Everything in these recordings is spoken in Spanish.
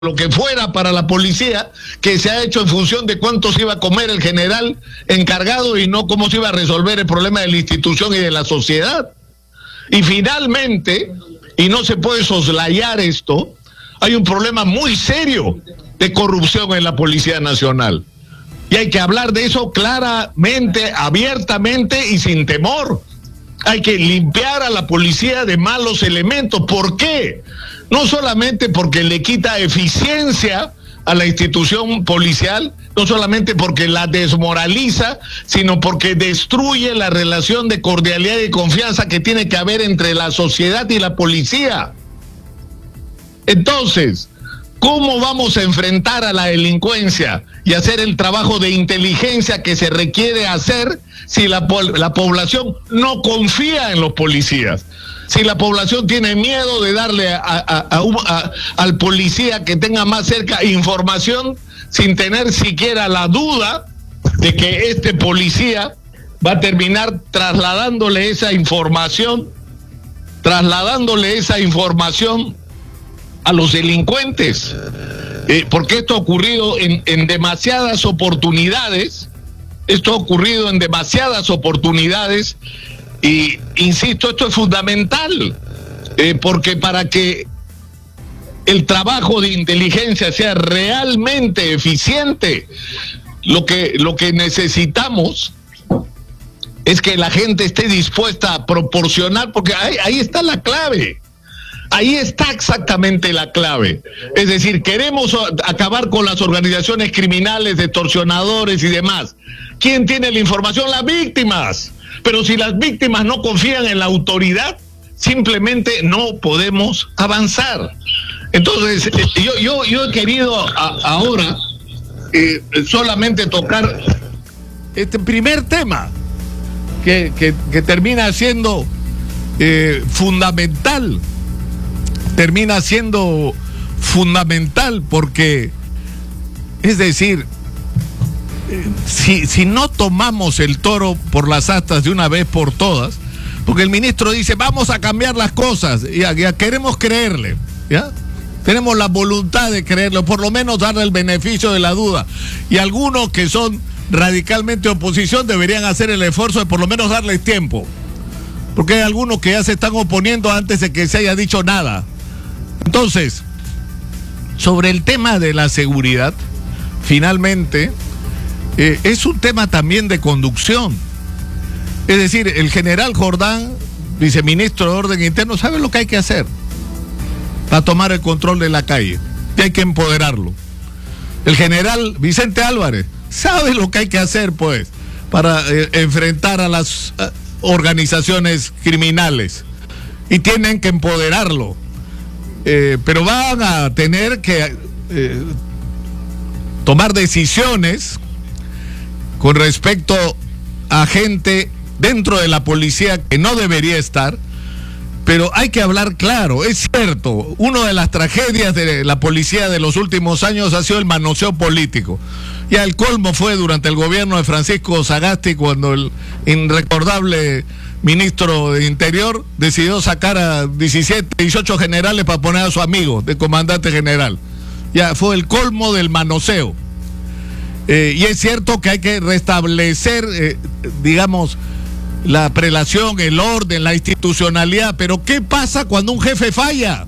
lo que fuera para la policía, que se ha hecho en función de cuánto se iba a comer el general encargado y no cómo se iba a resolver el problema de la institución y de la sociedad. Y finalmente, y no se puede soslayar esto, hay un problema muy serio de corrupción en la Policía Nacional. Y hay que hablar de eso claramente, abiertamente y sin temor. Hay que limpiar a la policía de malos elementos. ¿Por qué? No solamente porque le quita eficiencia a la institución policial, no solamente porque la desmoraliza, sino porque destruye la relación de cordialidad y confianza que tiene que haber entre la sociedad y la policía. Entonces, ¿cómo vamos a enfrentar a la delincuencia y hacer el trabajo de inteligencia que se requiere hacer si la población no confía en los policías? Si la población tiene miedo de darle al policía que tenga más cerca información sin tener siquiera la duda de que este policía va a terminar trasladándole esa información a los delincuentes, porque esto ha ocurrido en demasiadas oportunidades, y insisto, esto es fundamental, porque para que el trabajo de inteligencia sea realmente eficiente, lo que necesitamos es que la gente esté dispuesta a proporcionar, porque ahí está la clave. Ahí está exactamente la clave. Es decir, queremos acabar con las organizaciones criminales, extorsionadores y demás. ¿Quién tiene la información? Las víctimas. Pero si las víctimas no confían en la autoridad, simplemente no podemos avanzar. Entonces, yo he querido ahora solamente tocar este primer tema que termina siendo fundamental. Termina siendo fundamental porque, es decir, si no tomamos el toro por las astas de una vez por todas, porque el ministro dice vamos a cambiar las cosas, ya queremos creerle, ¿ya? Tenemos la voluntad de creerlo, por lo menos darle el beneficio de la duda, y algunos que son radicalmente oposición deberían hacer el esfuerzo de por lo menos darles tiempo, porque hay algunos que ya se están oponiendo antes de que se haya dicho nada. Entonces, sobre el tema de la seguridad, finalmente, es un tema también de conducción. Es decir, el general Jordán, viceministro de Orden Interno, sabe lo que hay que hacer para tomar el control de la calle, y hay que empoderarlo. El general Vicente Álvarez sabe lo que hay que hacer, pues, para enfrentar a las organizaciones criminales, y tienen que empoderarlo. Pero van a tener que tomar decisiones con respecto a gente dentro de la policía que no debería estar, pero hay que hablar claro. Es cierto, una de las tragedias de la policía de los últimos años ha sido el manoseo político. Ya el colmo fue durante el gobierno de Francisco Sagasti, cuando el irrecordable ministro de Interior decidió sacar a 17, 18 generales para poner a su amigo de comandante general. Ya fue el colmo del manoseo. Y es cierto que hay que restablecer, digamos, la prelación, el orden, la institucionalidad. Pero ¿qué pasa cuando un jefe falla?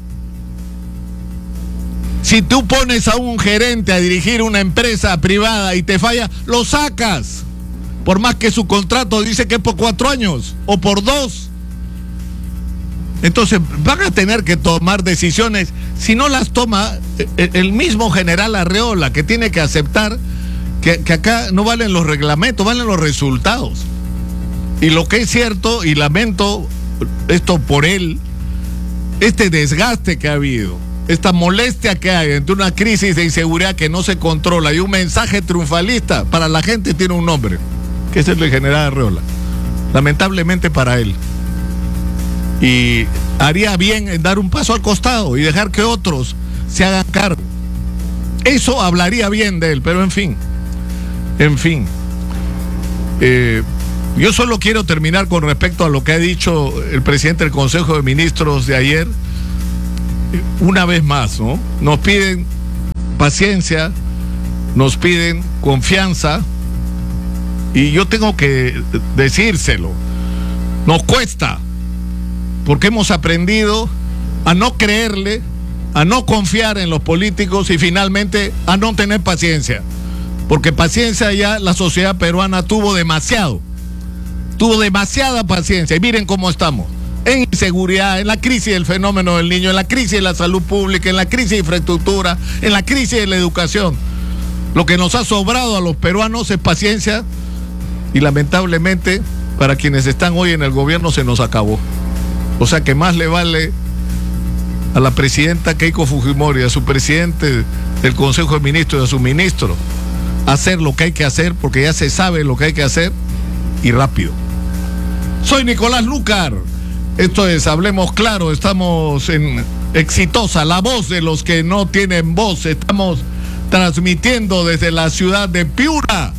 Si tú pones a un gerente a dirigir una empresa privada y te falla, lo sacas. Por más que su contrato dice que es por 4 años o por 2. Entonces van a tener que tomar decisiones. Si no las toma el mismo general Arreola, que tiene que aceptar que acá no valen los reglamentos, valen los resultados. Y lo que es cierto, y lamento esto por él, este desgaste que ha habido, esta molestia que hay entre una crisis de inseguridad que no se controla y un mensaje triunfalista, para la gente tiene un nombre, que es el de general Arreola, lamentablemente para él. Y haría bien en dar un paso al costado y dejar que otros se hagan cargo. Eso hablaría bien de él, pero en fin. Yo solo quiero terminar con respecto a lo que ha dicho el presidente del Consejo de Ministros de ayer. Una vez más, ¿no? Nos piden paciencia, nos piden confianza, y yo tengo que decírselo, nos cuesta, porque hemos aprendido a no creerle, a no confiar en los políticos y finalmente a no tener paciencia, porque paciencia ya la sociedad peruana tuvo demasiada paciencia, y miren cómo estamos, en inseguridad, en la crisis del fenómeno del niño, en la crisis de la salud pública, en la crisis de infraestructura, en la crisis de la educación. Lo que nos ha sobrado a los peruanos es paciencia, y lamentablemente para quienes están hoy en el gobierno se nos acabó. O sea que más le vale a la presidenta Keiko Fujimori, a su presidente del Consejo de Ministros y a su ministro hacer lo que hay que hacer, porque ya se sabe lo que hay que hacer, y rápido. Soy Nicolás Lucar, esto es Hablemos Claro, estamos en Exitosa, la voz de los que no tienen voz. Estamos transmitiendo desde la ciudad de Piura,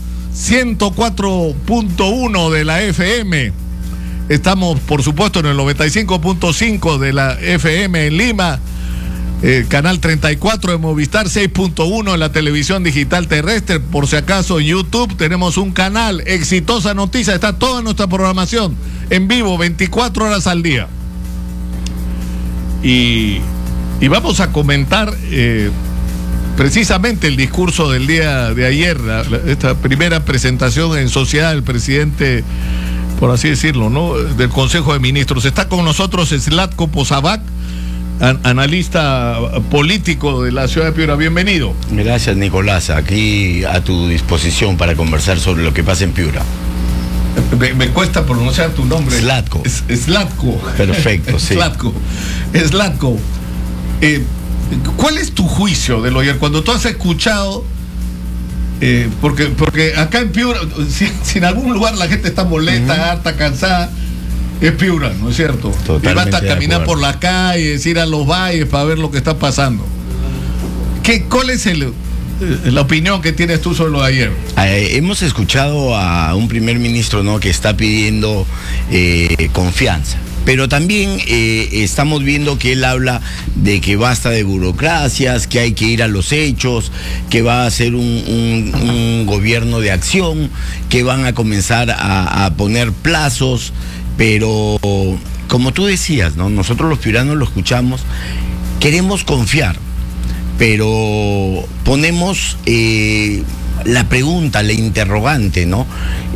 104.1 de la FM. Estamos, por supuesto, en el 95.5 de la FM en Lima, canal 34 de Movistar, 6.1 en la televisión digital terrestre. Por si acaso, en YouTube tenemos un canal, Exitosa Noticias, está toda nuestra programación en vivo, 24 horas al día. Y vamos a comentar precisamente el discurso del día de ayer, esta primera presentación en sociedad del presidente, por así decirlo, ¿no?, del Consejo de Ministros. Está con nosotros Zlatko Pozabac, analista político de la ciudad de Piura. Bienvenido. Gracias, Nicolás, aquí a tu disposición para conversar sobre lo que pasa en Piura. Me cuesta pronunciar tu nombre. Zlatko. Zlatko. Perfecto, sí. Zlatko. ¿Cuál es tu juicio de lo ayer? Cuando tú has escuchado, porque acá en Piura, si en algún lugar la gente está molesta, harta, cansada, es Piura, ¿no es cierto? Totalmente. Y basta caminar por la calle, ir a los valles para ver lo que está pasando. ¿Cuál es la opinión que tienes tú sobre lo de ayer? Hemos escuchado a un primer ministro, ¿no?, que está pidiendo confianza. Pero también estamos viendo que él habla de que basta de burocracias, que hay que ir a los hechos, que va a ser un gobierno de acción, que van a comenzar a poner plazos. Pero como tú decías, ¿no?, nosotros los piuranos lo escuchamos, queremos confiar, pero ponemos la pregunta, la interrogante, ¿no?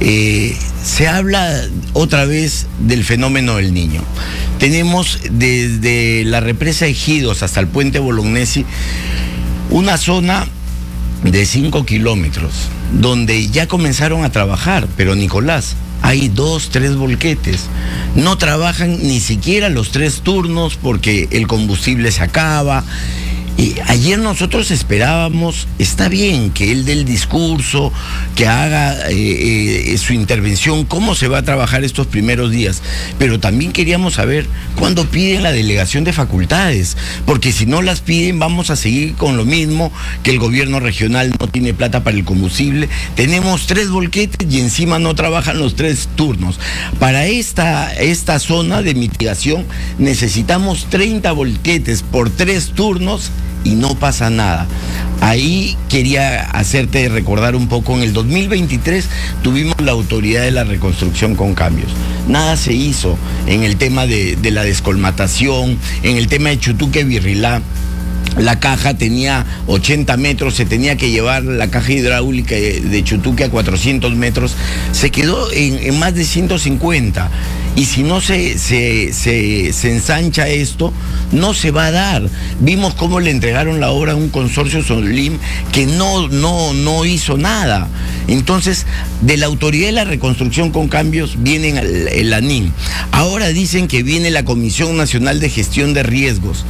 Se habla otra vez del fenómeno del niño. Tenemos desde la represa Ejidos hasta el puente Bolognesi una zona de 5 kilómetros donde ya comenzaron a trabajar, pero Nicolás, hay 2, 3 volquetes. No trabajan ni siquiera los 3 turnos porque el combustible se acaba. Y ayer nosotros esperábamos, está bien que él dé el discurso, que haga su intervención, cómo se va a trabajar estos primeros días, pero también queríamos saber cuándo piden la delegación de facultades, porque si no las piden vamos a seguir con lo mismo, que el gobierno regional no tiene plata para el combustible, tenemos 3 volquetes y encima no trabajan los 3 turnos. Para esta zona de mitigación necesitamos 30 volquetes por 3 turnos, y no pasa nada. Ahí quería hacerte recordar un poco, en el 2023 tuvimos la autoridad de la reconstrucción con cambios. Nada se hizo en el tema de la descolmatación, en el tema de Chutuque-Virrilá. La caja tenía 80 metros, se tenía que llevar la caja hidráulica de Chutuque a 400 metros, se quedó en más de 150. Y si no se ensancha esto, no se va a dar. Vimos cómo le entregaron la obra a un consorcio Solim que no hizo nada. Entonces, de la autoridad de la reconstrucción con cambios viene el ANIM. Ahora dicen que viene la Comisión Nacional de Gestión de Riesgos.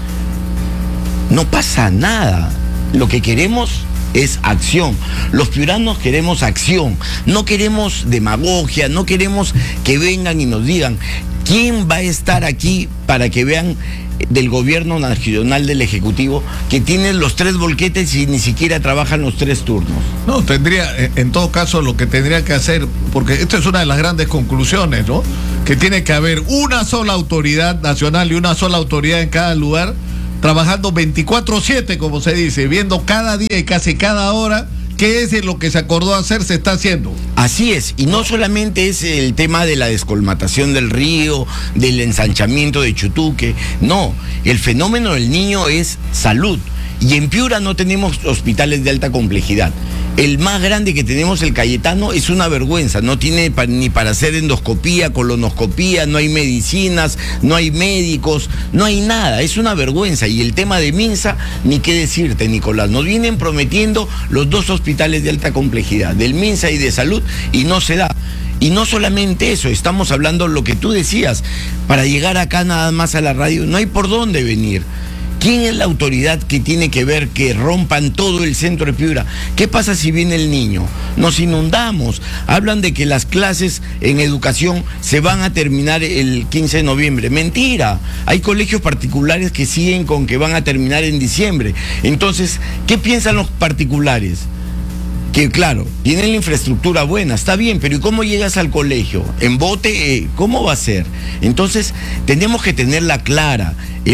No pasa nada. Lo que queremos es acción. Los piuranos queremos acción. No queremos demagogia, no queremos que vengan y nos digan quién va a estar aquí para que vean del gobierno nacional del Ejecutivo que tienen los 3 volquetes y ni siquiera trabajan los 3 turnos. No, en todo caso, lo que tendría que hacer, porque esto es una de las grandes conclusiones, ¿no?, que tiene que haber una sola autoridad nacional y una sola autoridad en cada lugar trabajando 24/7, como se dice, viendo cada día y casi cada hora qué es lo que se acordó hacer, se está haciendo. Así es, y no solamente es el tema de la descolmatación del río, del ensanchamiento de Chutuque, no, el fenómeno del niño es salud, y en Piura no tenemos hospitales de alta complejidad. El más grande que tenemos, el Cayetano, es una vergüenza, no tiene ni para hacer endoscopía, colonoscopía, no hay medicinas, no hay médicos, no hay nada, es una vergüenza. Y el tema de Minsa, ni qué decirte, Nicolás, nos vienen prometiendo los 2 hospitales de alta complejidad, del Minsa y de salud, y no se da. Y no solamente eso, estamos hablando lo que tú decías, para llegar acá nada más a la radio, no hay por dónde venir. ¿Quién es la autoridad que tiene que ver que rompan todo el centro de Piura? ¿Qué pasa si viene el niño? Nos inundamos. Hablan de que las clases en educación se van a terminar el 15 de noviembre. Mentira. Hay colegios particulares que siguen con que van a terminar en diciembre. Entonces, ¿qué piensan los particulares? Que claro, tienen la infraestructura buena, está bien, pero ¿y cómo llegas al colegio? ¿En bote? ¿Cómo va a ser? Entonces, tenemos que tenerla clara.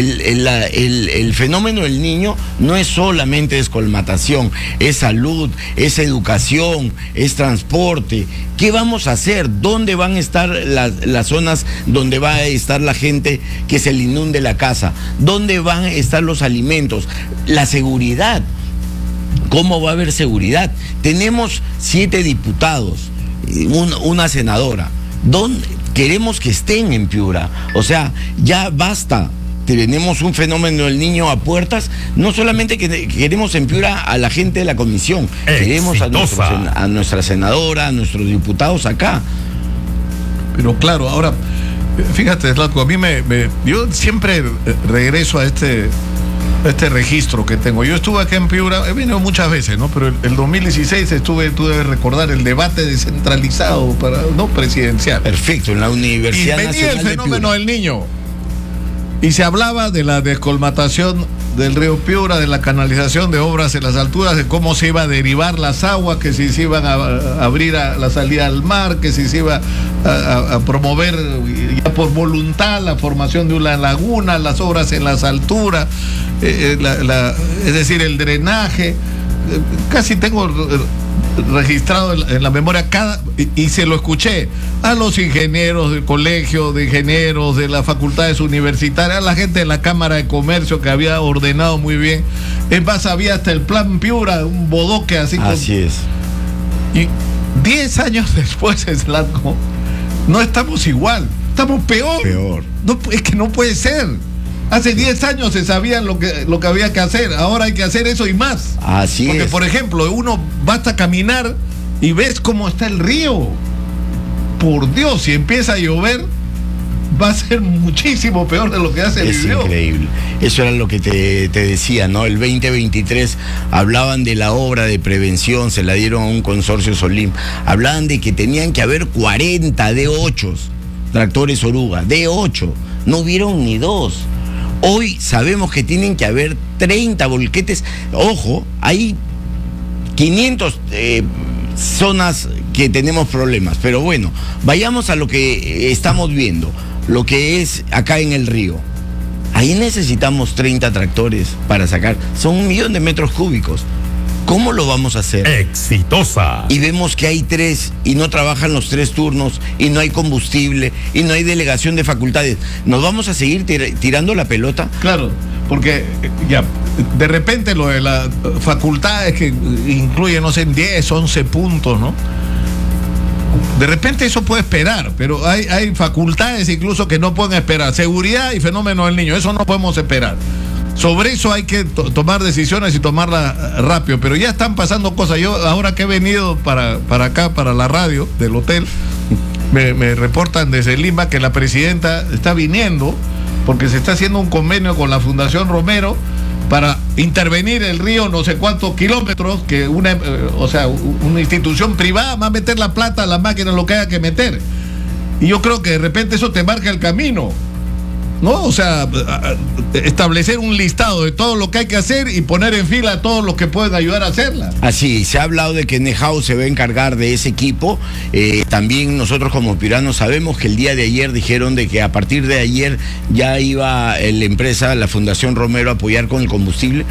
El fenómeno del niño no es solamente descolmatación, es salud, es educación, es transporte. ¿Qué vamos a hacer? ¿Dónde van a estar las zonas donde va a estar la gente que se le inunde la casa? ¿Dónde van a estar los alimentos? La seguridad. ¿Cómo va a haber seguridad? Tenemos 7 diputados, una senadora. ¿Dónde queremos que estén en Piura? O sea, ya basta. Tenemos un fenómeno del niño a puertas. No solamente que queremos en Piura a la gente de la comisión, queremos a nuestra senadora, a nuestros diputados acá. Pero claro, ahora, fíjate, Zlatko, a mí yo siempre regreso a este registro que tengo. Yo estuve acá en Piura, he venido muchas veces, ¿no? Pero el 2016 tú debes recordar el debate descentralizado presidencial. Perfecto, en la Universidad Nacional. Y venía el fenómeno del niño. Y se hablaba de la descolmatación del río Piura, de la canalización de obras en las alturas, de cómo se iba a derivar las aguas, que si se iban a abrir la salida al mar, que si se iba a promover ya por voluntad la formación de una laguna, las obras en las alturas, es decir, el drenaje. Casi tengo registrado en la memoria y se lo escuché a los ingenieros del colegio de ingenieros, de las facultades universitarias, a la gente de la Cámara de Comercio que había ordenado muy bien. Es más, había hasta el plan Piura, un bodoque así. Así es. Y 10 años después, Zlatko, no estamos igual, estamos peor. No, es que no puede ser. Hace 10 años se sabía lo que había que hacer, ahora hay que hacer eso y más. Así Porque, es. por ejemplo, uno basta caminar y ves cómo está el río. Por Dios, si empieza a llover, va a ser muchísimo peor de lo que hace Es increíble. Eso era lo que te decía, ¿no? El 2023 hablaban de la obra de prevención, se la dieron a un consorcio Solim. Hablaban de que tenían que haber 40 D8 tractores oruga, D8. No hubieron ni 2. Hoy sabemos que tienen que haber 30 volquetes. Ojo, hay 500 zonas que tenemos problemas. Pero bueno, vayamos a lo que estamos viendo, lo que es acá en el río. Ahí necesitamos 30 tractores para sacar. Son 1 millón de metros cúbicos. ¿Cómo lo vamos a hacer? Exitosa. Y vemos que hay 3 y no trabajan los 3 turnos y no hay combustible y no hay delegación de facultades. ¿Nos vamos a seguir tirando la pelota? Claro, porque ya de repente lo de las facultades que incluye, no sé, 10, 11 puntos, ¿no? De repente eso puede esperar, pero hay facultades incluso que no pueden esperar. Seguridad y fenómeno del niño, eso no podemos esperar. Sobre eso hay que tomar decisiones y tomarlas rápido, pero ya están pasando cosas. Yo ahora que he venido para acá, para la radio del hotel, me reportan desde Lima que la presidenta está viniendo porque se está haciendo un convenio con la Fundación Romero para intervenir el río no sé cuántos kilómetros, que una institución privada va a meter la plata a la máquina, lo que haya que meter. Y yo creo que de repente eso te marca el camino. ¿no? O sea, establecer un listado de todo lo que hay que hacer y poner en fila a todos los que pueden ayudar a hacerla. Así, se ha hablado de que Nejao se va a encargar de ese equipo. También nosotros como piuranos sabemos que el día de ayer dijeron de que a partir de ayer ya iba la empresa, la Fundación Romero, a apoyar con el combustible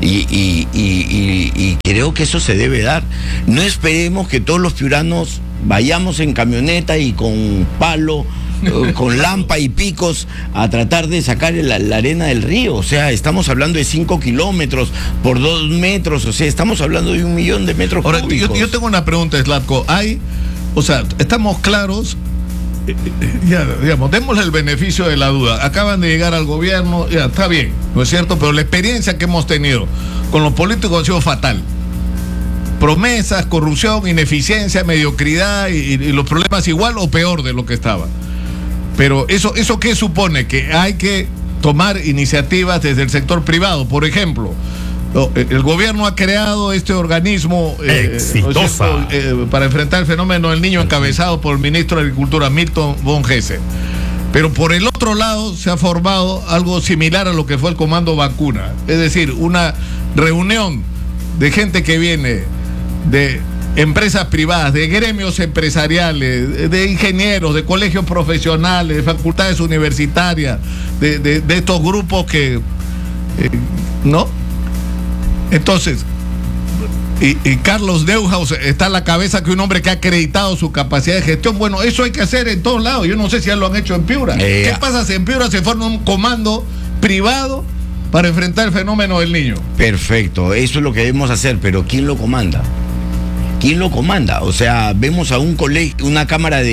y creo que eso se debe dar. No esperemos que todos los piuranos vayamos en camioneta y con palo, con lampa y picos a tratar de sacar la arena del río. O sea, estamos hablando de 5 kilómetros por 2 metros, o sea, estamos hablando de 1 millón de metros cúbicos. Ahora, yo tengo una pregunta, Zlatko. O sea, estamos claros, ya, digamos, démosle el beneficio de la duda. Acaban de llegar al gobierno, ya, está bien, ¿no es cierto? Pero la experiencia que hemos tenido con los políticos ha sido fatal. Promesas, corrupción, ineficiencia, mediocridad y los problemas igual o peor de lo que estaba. Pero ¿eso qué supone? Que hay que tomar iniciativas desde el sector privado. Por ejemplo, el gobierno ha creado este organismo para enfrentar el fenómeno del niño, encabezado por el ministro de Agricultura, Milton von Gese. Pero por el otro lado se ha formado algo similar a lo que fue el Comando Vacuna. Es decir, una reunión de gente que viene de empresas privadas, de gremios empresariales, de ingenieros, de colegios profesionales, de facultades universitarias, de estos grupos que ¿no? Entonces, y Carlos Neuhaus está a la cabeza, que un hombre que ha acreditado su capacidad de gestión. Bueno, eso hay que hacer en todos lados. Yo no sé si ya lo han hecho en Piura. ¿Qué pasa si en Piura se forma un comando privado para enfrentar el fenómeno del niño? Perfecto, eso es lo que debemos hacer, pero ¿quién lo comanda? ¿Quién lo comanda? O sea, vemos a un colegio, una cámara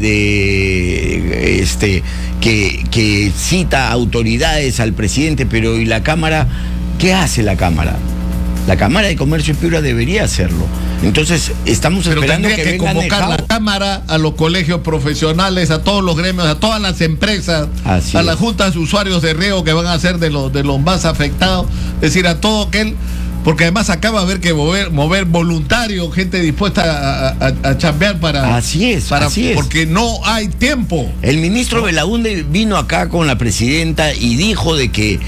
que cita autoridades al presidente, pero ¿y la cámara? ¿Qué hace la cámara? La Cámara de Comercio de Piura debería hacerlo. Entonces, estamos esperando que convocar la Cámara, a los colegios profesionales, a todos los gremios, a todas las empresas, a las juntas de usuarios de riego que van a ser de los más afectados, es decir, a todo aquel. Porque además acaba de haber que mover voluntario, gente dispuesta a chambear para... Así es. Porque no hay tiempo. El ministro Belaúnde vino acá con la presidenta y dijo de que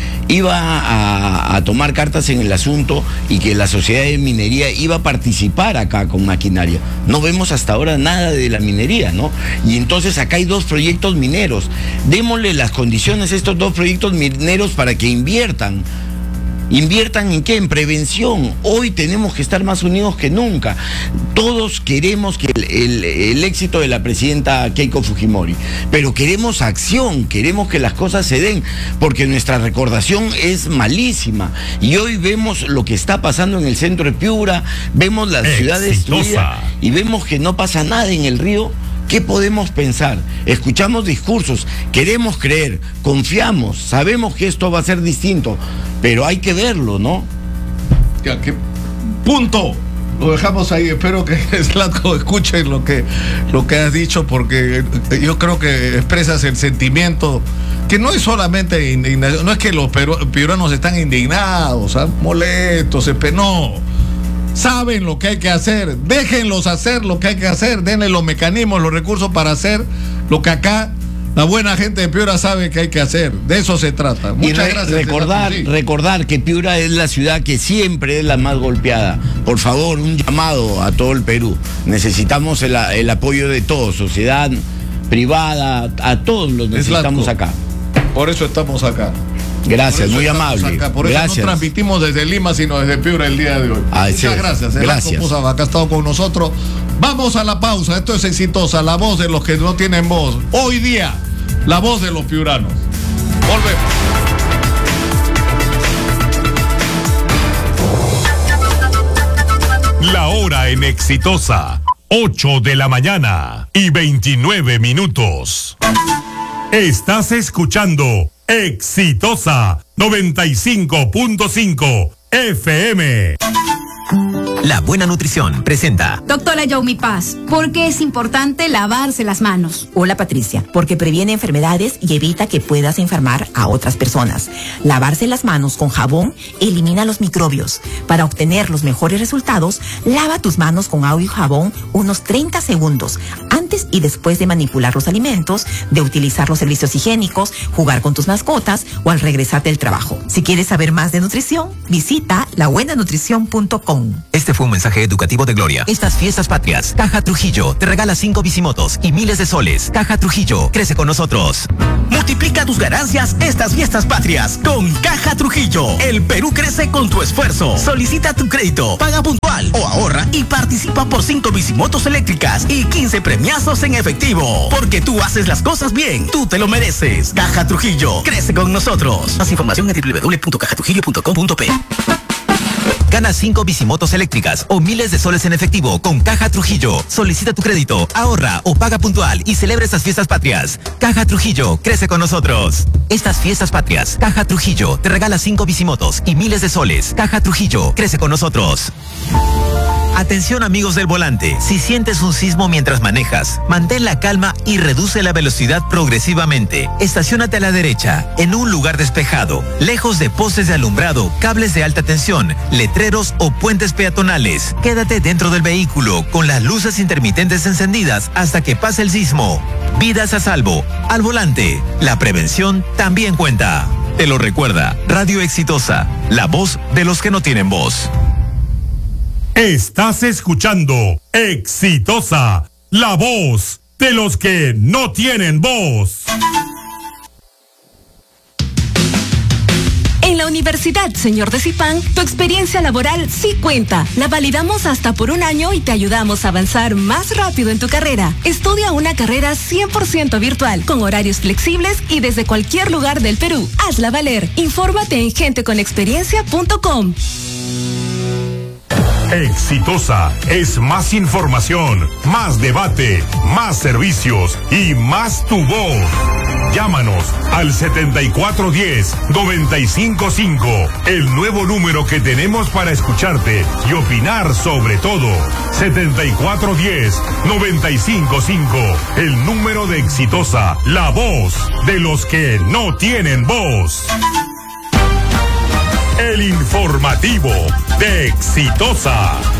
iba a tomar cartas en el asunto y que la sociedad de minería iba a participar acá con maquinaria. No vemos hasta ahora nada de la minería, ¿no? Y entonces acá hay 2 proyectos mineros. Démosle las condiciones a estos 2 proyectos mineros para que inviertan. ¿Inviertan en qué? En prevención. Hoy tenemos que estar más unidos que nunca. Todos queremos que el éxito de la presidenta Keiko Fujimori, pero queremos acción, queremos que las cosas se den, porque nuestra recordación es malísima. Y hoy vemos lo que está pasando en el centro de Piura, vemos la ciudad destruida y vemos que no pasa nada en el río. ¿Qué podemos pensar? Escuchamos discursos, queremos creer, confiamos, sabemos que esto va a ser distinto, pero hay que verlo, ¿no? Ya, ¿qué punto? Lo dejamos ahí. Espero que Zlatko escuche lo que has dicho, porque yo creo que expresas el sentimiento, que no es solamente indignación, no es que los piuranos están indignados, molestos, no. Saben lo que hay que hacer, déjenlos hacer lo que hay que hacer, denle los mecanismos, los recursos para hacer lo que acá la buena gente de Piura sabe que hay que hacer. De eso se trata. Muchas gracias. Recordar que Piura es la ciudad que siempre es la más golpeada. Por favor, un llamado a todo el Perú. Necesitamos el apoyo de todos, sociedad privada, a todos los necesitamos acá. Por eso estamos acá. Gracias, muy amable. Por eso no transmitimos desde Lima, sino desde Piura el día de hoy. Muchas gracias. Gracias. Acá ha estado con nosotros. Vamos a la pausa. Esto es Exitosa, la voz de los que no tienen voz. Hoy día, la voz de los piuranos. Volvemos. La hora en Exitosa, 8 de la mañana y 29 minutos. Estás escuchando Exitosa 95.5 FM. La buena nutrición presenta. Doctora Yaumi Paz, ¿por qué es importante lavarse las manos? Hola Patricia, porque previene enfermedades y evita que puedas enfermar a otras personas. Lavarse las manos con jabón elimina los microbios. Para obtener los mejores resultados, lava tus manos con agua y jabón unos 30 segundos antes antes y después de manipular los alimentos, de utilizar los servicios higiénicos, jugar con tus mascotas o al regresar del trabajo. Si quieres saber más de nutrición, visita labuenanutrición.com. Este fue un mensaje educativo de Gloria. Estas fiestas patrias, Caja Trujillo te regala 5 bicimotos y miles de soles. Caja Trujillo, crece con nosotros. Multiplica tus ganancias estas fiestas patrias con Caja Trujillo. El Perú crece con tu esfuerzo. Solicita tu crédito, paga puntual o ahorra y participa por 5 bicimotos eléctricas y 15 premiazos en efectivo. Porque tú haces las cosas bien, tú te lo mereces. Caja Trujillo, crece con nosotros. Más información en www.cajatrujillo.com.p. Gana 5 bicimotos eléctricas o miles de soles en efectivo con Caja Trujillo. Solicita tu crédito, ahorra o paga puntual y celebra estas fiestas patrias. Caja Trujillo, crece con nosotros. Estas fiestas patrias, Caja Trujillo te regala 5 bicimotos y miles de soles. Caja Trujillo, crece con nosotros. Atención amigos del volante, si sientes un sismo mientras manejas, mantén la calma y reduce la velocidad progresivamente. Estaciónate a la derecha, en un lugar despejado, lejos de postes de alumbrado, cables de alta tensión, letreros o puentes peatonales. Quédate dentro del vehículo con las luces intermitentes encendidas hasta que pase el sismo. Vidas a salvo, al volante. La prevención también cuenta. Te lo recuerda, Radio Exitosa, la voz de los que no tienen voz. Estás escuchando Exitosa, la voz de los que no tienen voz. En la Universidad Señor de Zipán, tu experiencia laboral sí cuenta. La validamos hasta por 1 año y te ayudamos a avanzar más rápido en tu carrera. Estudia una carrera 100% virtual, con horarios flexibles y desde cualquier lugar del Perú. Hazla valer. Infórmate en genteconexperiencia.com. Exitosa es más información, más debate, más servicios y más tu voz. Llámanos al 7410-955, el nuevo número que tenemos para escucharte y opinar sobre todo. 7410-955, el número de Exitosa, la voz de los que no tienen voz. El informativo de Exitosa.